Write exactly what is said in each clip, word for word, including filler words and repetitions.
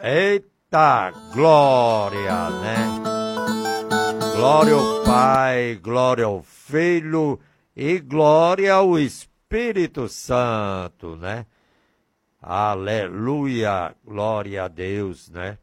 Eita glória, né? Glória ao Pai, glória ao Filho e glória ao Espírito Santo, né? Aleluia, glória a Deus, né?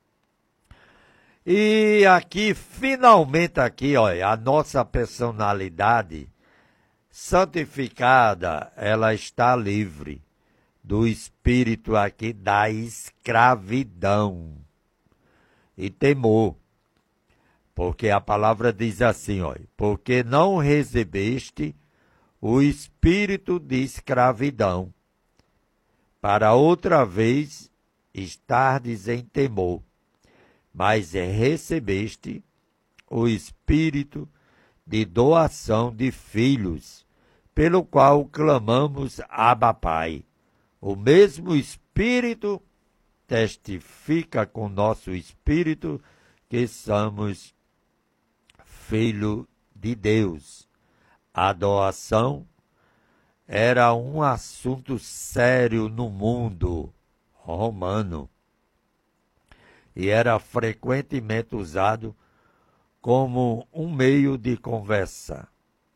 E aqui, finalmente aqui, olha, a nossa personalidade santificada, ela está livre do espírito aqui da escravidão e temor. Porque a palavra diz assim, olha, porque não recebeste o espírito de escravidão, para outra vez estardes em temor, mas recebeste o espírito de doação de filhos, pelo qual clamamos Abba Pai. O mesmo Espírito testifica com nosso espírito que somos filho de Deus. A doação era um assunto sério no mundo romano e era frequentemente usado como um meio de conversa.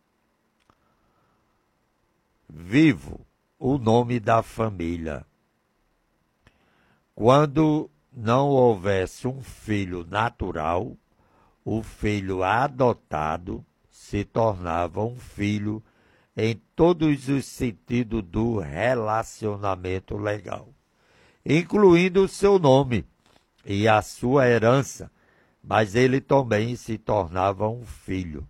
Vivo, o nome da família. Quando não houvesse um filho natural, o filho adotado se tornava um filho em todos os sentidos do relacionamento legal, incluindo o seu nome e a sua herança, mas ele também se tornava um filho.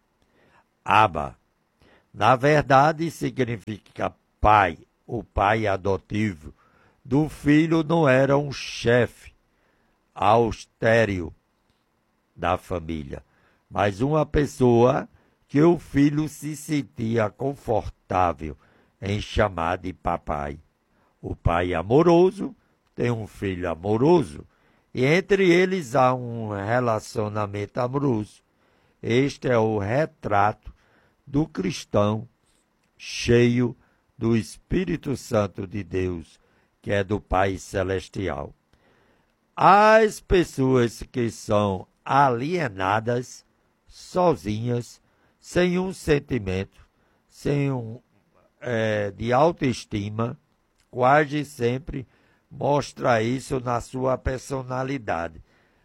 Abba, na verdade, significa pai, o pai adotivo do filho não era um chefe austero da família, mas uma pessoa que o filho se sentia confortável em chamar de papai. O pai amoroso tem um filho amoroso, e entre eles há um relacionamento amoroso. Este é o retrato do cristão cheio do Espírito Santo de Deus, que é do Pai Celestial. As pessoas que são alienadas, sozinhas, sem um sentimento, sem um é, de autoestima, quase sempre mostra isso na sua personalidade.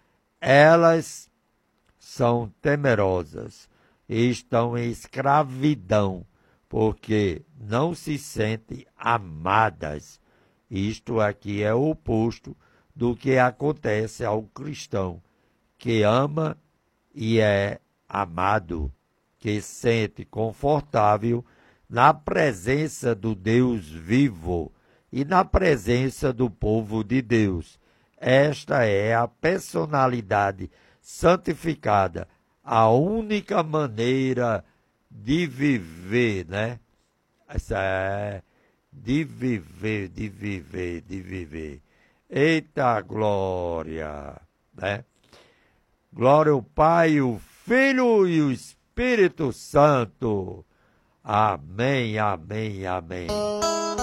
Elas são temerosas e estão em escravidão, porque não se sentem amadas. Isto aqui é o oposto do que acontece ao cristão, que ama e é amado, que sente confortável na presença do Deus vivo e na presença do povo de Deus. Esta é a personalidade santificada, a única maneira de viver, né? Essa é de viver, de viver, de viver. Eita glória, né? Glória ao Pai, o Filho e o Espírito Santo. Amém, amém, amém.